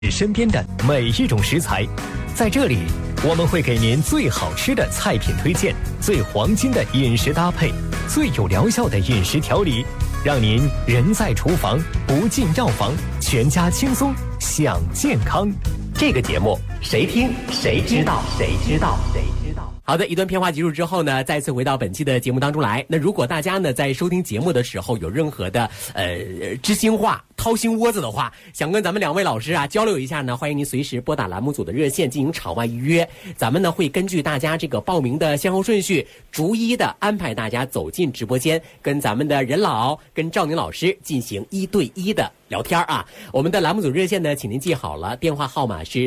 身边的每一种食材，在这里我们会给您最好吃的菜品推荐，最黄金的饮食搭配，最有疗效的饮食调理，让您人在厨房不进药房，全家轻松享健康。这个节目谁听谁知道，谁知道谁知道。 好的，一段片花结束之后呢，再次回到本期的节目当中来。那如果大家呢在收听节目的时候有任何的知心话、掏心窝子的话，想跟咱们两位老师啊交流一下呢，欢迎您随时拨打栏目组的热线进行场外预约。咱们呢会根据大家这个报名的先后顺序，逐一的安排大家走进直播间，跟咱们的任老、跟赵宁老师进行1对1的聊天啊。我们的栏目组热线呢，请您记好了，电话号码是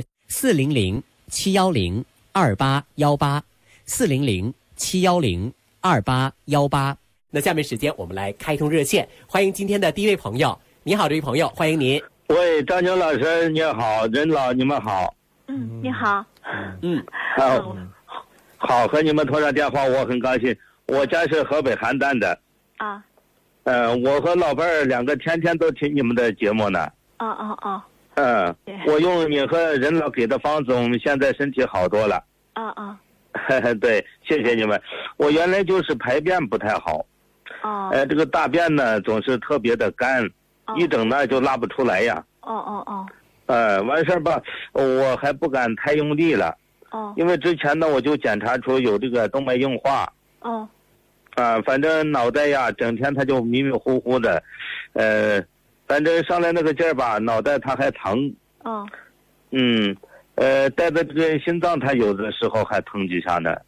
400-710-2818，400-710-2818。那下面时间我们来开通热线，欢迎今天的第一位朋友。你好，这位朋友，欢迎您。 喂，张宁老师你好，任老你们好。 你好。 好，和你们通上电话我很高兴。我家是河北邯郸的。 啊。 我和老伴儿两个天天都听你们的节目呢。我用你和任老给的方子，我们现在身体好多了。对，谢谢你们。我原来就是排便不太好。这个大便呢总是特别的干，一整呢就拉不出来呀。完事儿吧，我还不敢太用力了。因为之前呢我就检查出有这个动脉硬化。反正脑袋呀整天它就迷迷糊糊的，反正上来那个劲儿吧，脑袋它还疼。带着这个心脏它有的时候还疼几下呢。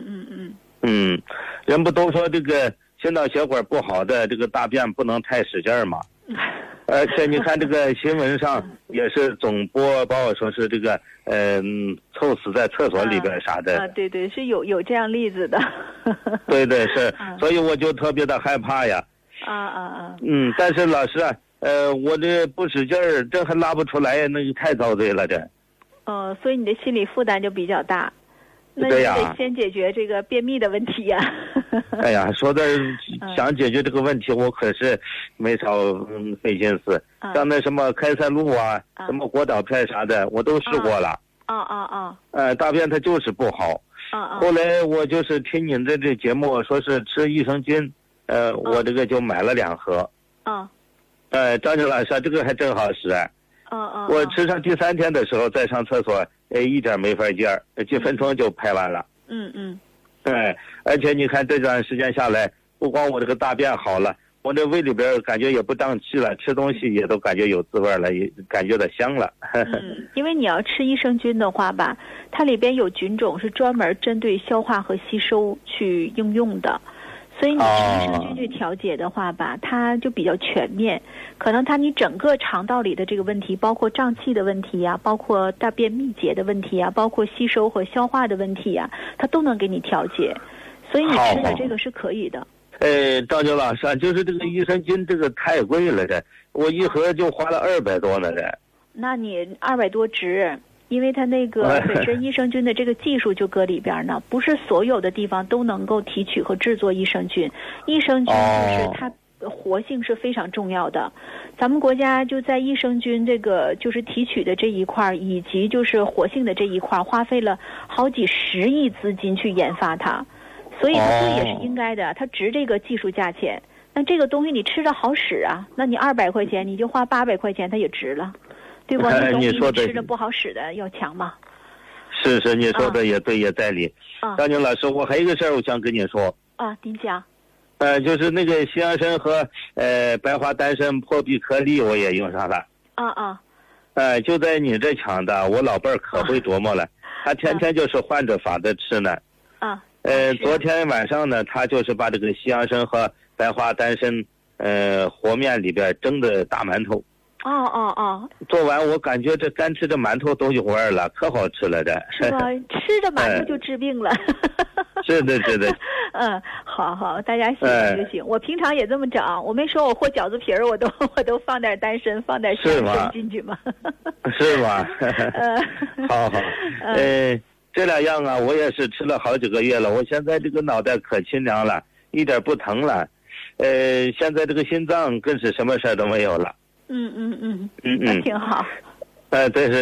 人不都说这个心脑血管不好的这个大便不能太使劲儿嘛。而且你看这个新闻上也是总播报说是这个臭死在厕所里边啥的。 对对，是有这样例子的。 对对是，所以我就特别的害怕呀。但是老师啊，我这不使劲儿，这还拉不出来，那就太遭罪了这。 所以你的心理负担就比较大。那你得先解决这个便秘的问题呀。 哎呀，说的想解决这个问题，我可是没少费心思。像那什么开塞露啊，什么果导片啥的，我都试过了。大便它就是不好。后来我就是听您的这节目，说是吃益生菌，我这个就买了2盒。张宁老师，这个还真好使。我吃上第3天的时候再上厕所，一点没法劲儿，几分钟就排完了。而且你看这段时间下来，不光我这个大便好了，我这胃里边感觉也不胀气了，吃东西也都感觉有滋味了，也感觉到香了。 因为你要吃益生菌的话吧，它里边有菌种是专门针对消化和吸收去应用的。所以你吃益生菌去调节的话吧，它就比较全面，可能你整个肠道里的这个问题，包括胀气的问题呀，包括大便秘结的问题呀，包括吸收和消化的问题呀，它都能给你调节。所以你吃的这个是可以的。 张宁老师啊，就是这个益生菌这个太贵了这，我一盒就花了200多呢这。那你200多值。因为它那个本身益生菌的这个技术就搁里边呢，不是所有的地方都能够提取和制作益生菌。益生菌就是它活性是非常重要的。咱们国家就在益生菌这个就是提取的这一块，以及就是活性的这一块，花费了好几10亿资金去研发它，所以它贵也是应该的，它值这个技术价钱。那这个东西你吃着好使啊，那你200块钱你就花800块钱，它也值了。对吧？你说的吃的不好使的要强嘛？ 是，你说的也对，也在理。张宁老师，我还有一个事儿我想跟你说。 您讲。 就是那个西洋参和白花丹参破壁颗粒我也用上了。就在你这抢的，我老伴儿可会琢磨了，他天天就是换着法子吃呢。昨天晚上呢，他就是把这个西洋参和白花丹参和面里边蒸的大馒头。做完我感觉这干吃的馒头都有味儿了，可好吃了这。 是吧？吃着馒头就治病了。 是的。 好，大家喜欢就行。我平常也这么整，我没说我和饺子皮儿，我都放点丹参，放点西洋参进去嘛。 是吗？好。这2样啊，我也是吃了好几个月了，我现在这个脑袋可清凉了，一点不疼了。现在这个心脏更是什么事儿都没有了。 那挺好。 这是。